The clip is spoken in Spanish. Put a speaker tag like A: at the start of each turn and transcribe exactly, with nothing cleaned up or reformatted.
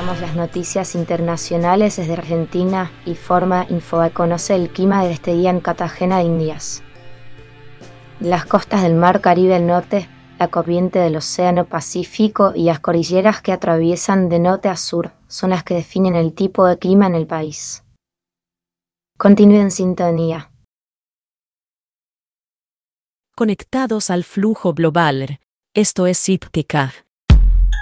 A: Actualizamos las noticias internacionales desde Argentina y Forma Info conoce el clima de este día en Cartagena de Indias. Las costas del Mar Caribe del Norte, la corriente del Océano Pacífico y las cordilleras que atraviesan de norte a sur son las que definen el tipo de clima en el país. Continúe en sintonía.
B: Conectados al flujo global. Esto es Iptica.